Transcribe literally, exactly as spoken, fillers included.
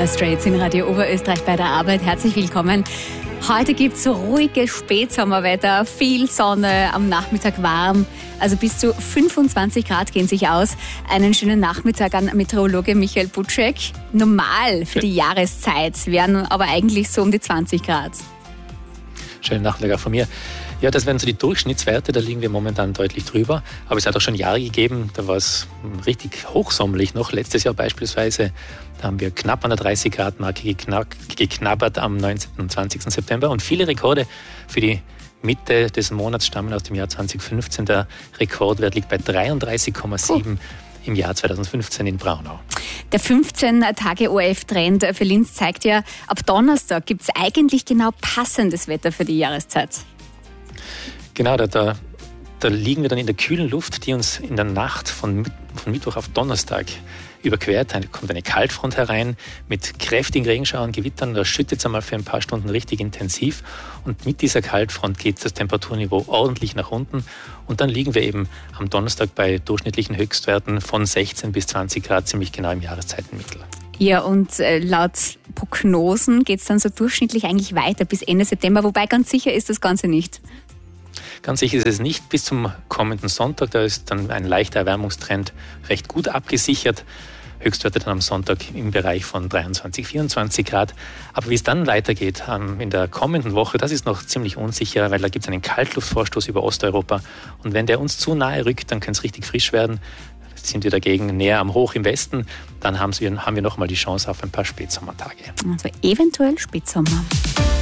Dire Straits in Radio Oberösterreich bei der Arbeit. Herzlich willkommen. Heute gibt es ruhiges Spätsommerwetter, viel Sonne, am Nachmittag warm. Also bis zu fünfundzwanzig Grad gehen sich aus. Einen schönen Nachmittag an Meteorologe Michael Butschek. Normal für die Jahreszeit wären aber eigentlich so um die zwanzig Grad. Schönen Nachmittag auch von mir. Ja, das wären so die Durchschnittswerte, da liegen wir momentan deutlich drüber. Aber es hat auch schon Jahre gegeben, da war es richtig hochsommerlich noch. Letztes Jahr beispielsweise, da haben wir knapp an der dreißig Grad Marke geknack, geknabbert am neunzehnten und zwanzigsten September. Und viele Rekorde für die Mitte des Monats stammen aus dem Jahr zweitausendfünfzehn. Der Rekordwert liegt bei dreiunddreißig Komma sieben oh. im Jahr zweitausendfünfzehn in Braunau. Der fünfzehn-Tage-O R F-Trend für Linz zeigt ja, ab Donnerstag gibt es eigentlich genau passendes Wetter für die Jahreszeit. Genau, da, da, da liegen wir dann in der kühlen Luft, die uns in der Nacht von, von Mittwoch auf Donnerstag überquert. Da kommt eine Kaltfront herein mit kräftigen Regenschauern, Gewittern. Da schüttet es einmal für ein paar Stunden richtig intensiv. Und mit dieser Kaltfront geht das Temperaturniveau ordentlich nach unten. Und dann liegen wir eben am Donnerstag bei durchschnittlichen Höchstwerten von sechzehn bis zwanzig Grad, ziemlich genau im Jahreszeitenmittel. Ja, und äh, laut Prognosen geht es dann so durchschnittlich eigentlich weiter bis Ende September. Wobei ganz sicher ist das Ganze nicht. Ganz sicher ist es nicht bis zum kommenden Sonntag. Da ist dann ein leichter Erwärmungstrend recht gut abgesichert. Höchstwerte dann am Sonntag im Bereich von dreiundzwanzig, vierundzwanzig Grad. Aber wie es dann weitergeht ähm, in der kommenden Woche, das ist noch ziemlich unsicher, weil da gibt es einen Kaltluftvorstoß über Osteuropa. Und wenn der uns zu nahe rückt, dann kann es richtig frisch werden. Sind wir dagegen näher am Hoch im Westen, dann haben wir, haben wir nochmal die Chance auf ein paar Spätsommertage. Also eventuell Spätsommer.